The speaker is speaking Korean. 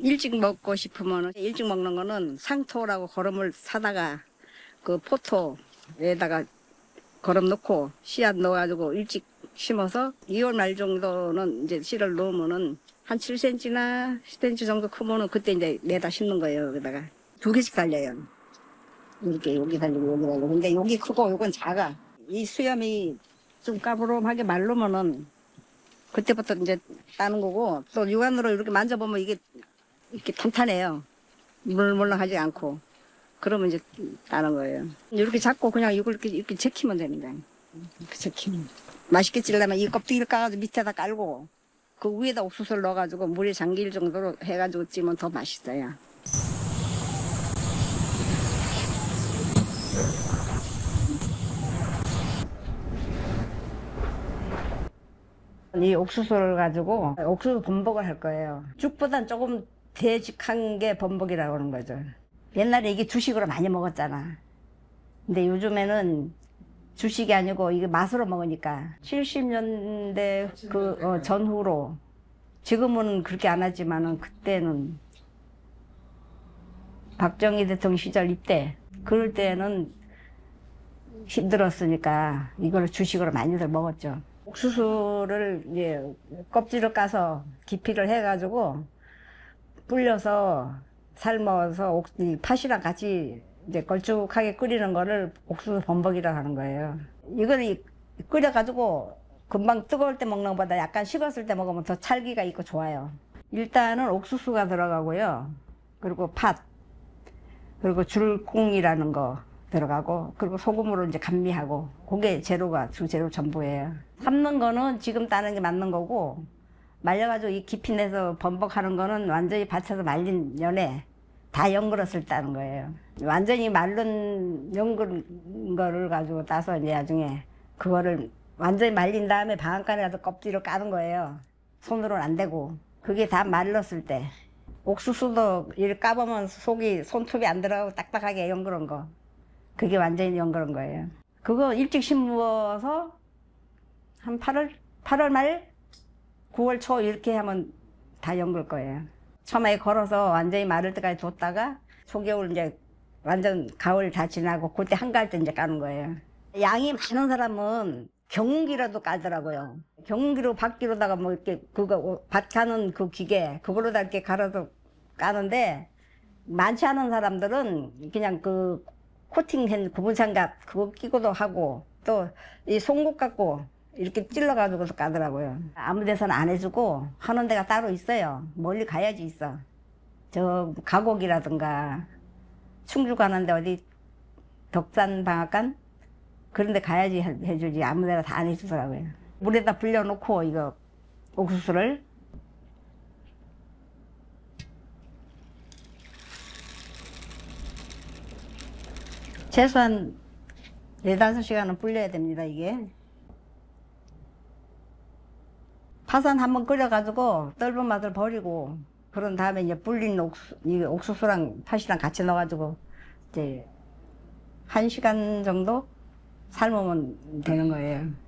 일찍 먹고 싶으면 일찍 먹는 거는 상토라고 거름을 사다가 그 포토에다가 거름 넣고 씨앗 넣어가지고 일찍 심어서 2월 말 정도는 이제 씨를 넣으면은 한 7cm나 10cm 정도 크면은 그때 이제 내다 심는 거예요. 여기다가 2개씩 달려요. 이렇게 여기 달리고 여기 달리고. 근데 여기 크고 요건 작아. 이 수염이 좀 까부름하게 마르면은 그때부터 이제 따는 거고, 또 육안으로 이렇게 만져보면 이게 이렇게 탄탄해요. 물렁하지 않고. 그러면 이제 따는 거예요. 이렇게 잡고 그냥 이걸 이렇게 제키면 됩니다. 이렇게 제키면. 맛있게 찌려면 이 껍데기를 까가지고 밑에다 깔고 그 위에다 옥수수를 넣어가지고 물에 잠길 정도로 해가지고 찌면 더 맛있어요. 이 옥수수를 가지고 옥수수 범벅을 할 거예요. 죽보단 조금 되직한 게 범벅이라고 하는 거죠. 옛날에 이게 주식으로 많이 먹었잖아. 근데 요즘에는 주식이 아니고 이게 맛으로 먹으니까 70년대 그 전후로, 지금은 그렇게 안 하지만은 그때는 박정희 대통령 시절 이때 그럴 때는 힘들었으니까 이걸 주식으로 많이들 먹었죠. 옥수수를 이제 껍질을 까서 기피를 해가지고 불려서 삶아서 이 팥이랑 같이 이제 걸쭉하게 끓이는 거를 옥수수 범벅이라고 하는 거예요. 이걸 끓여가지고 금방 뜨거울 때 먹는 것보다 약간 식었을 때 먹으면 더 찰기가 있고 좋아요. 일단은 옥수수가 들어가고요. 그리고 팥, 그리고 줄콩이라는 거 들어가고, 그리고 소금으로 이제 감미하고, 그게 재료가 주재료 전부예요. 삶는 거는 지금 따는 게 맞는 거고, 말려가지고 이 깊이 내서 범벅하는 거는 완전히 밭에서 말린 연에 다 연그릇을 따는 거예요. 완전히 마른 연그른 거를 가지고 따서 이제 나중에 그거를 완전히 말린 다음에 방앗간에 가서 껍질을 까는 거예요. 손으로는 안 되고. 그게 다 말랐을 때. 옥수수도 이렇게 까보면 속이 손톱이 안 들어가고 딱딱하게 연그른 거. 그게 완전히 연그른 거예요. 그거 일찍 심어서 한 8월 말 9월 초 이렇게 하면 다 연글 거예요. 처음에 걸어서 완전히 마를 때까지 뒀다가 초겨울 이제 완전 가을 다 지나고 그때 한가할 때 이제 까는 거예요. 양이 많은 사람은 경운기라도 까더라고요. 경운기로 밭기로다가 뭐 이렇게 그거 밭 가는 그 기계 그걸로다 이렇게 갈아서 까는데, 많지 않은 사람들은 그냥 그 코팅한 구분장갑 그거 끼고도 하고, 또 이 송곳 갖고 이렇게 찔러가지고서 까더라고요. 아무 데서는 안 해주고 하는 데가 따로 있어요. 멀리 가야지 있어. 저 가곡이라든가 충주 가는데 어디 덕산 방앗간 그런 데 가야지 해주지 아무 데나 다 안 해주더라고요. 물에다 불려놓고 이거 옥수수를 최소한 4~5시간은 불려야 됩니다. 이게 파산 한번 끓여가지고 떫은 맛을 버리고, 그런 다음에 이제 불린 옥수수랑 팥이랑 같이 넣어가지고 이제 1시간 정도 삶으면 되는 거예요.